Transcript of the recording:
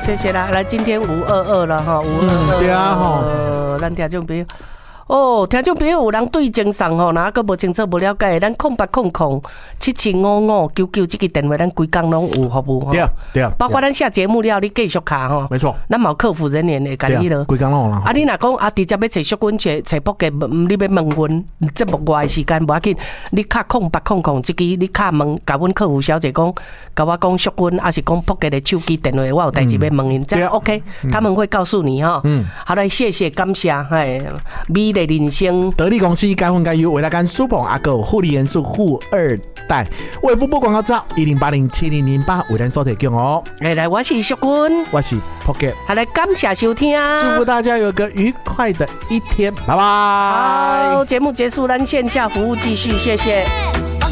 谢谢啦。来，今天522了哈，522。 对啊吼， 咱听众朋友。哦，听众朋友有人对精神吼，哪个无清楚、无了解，咱0800775599这个电话，咱规工拢有服务。 对对， 包括咱下节目了，你继续卡吼。 没错， 咱嘛有客服人员会甲你咯。 规工拢有啦。 啊，你若讲直接要找淑君、找卜嘅，你要问阮节目外时间无要紧，你卡0800这个你卡问，甲阮客服小姐讲，甲我讲淑君，还是讲卜嘅的手机电话，我有代志要问因，这样 OK，他们会告诉你哈。好嘞，谢谢，感谢，美丽人生， 得力公司该分该优，未来干苏鹏阿狗护理元素富二代，卫福部广告照10807008为咱所提供哦。 来，我是淑君， 我是 Pocket， 好嘞，感谢收听， 祝福大家有个愉快的一天，拜拜。 好，节目结束，咱线下服务继续，谢谢。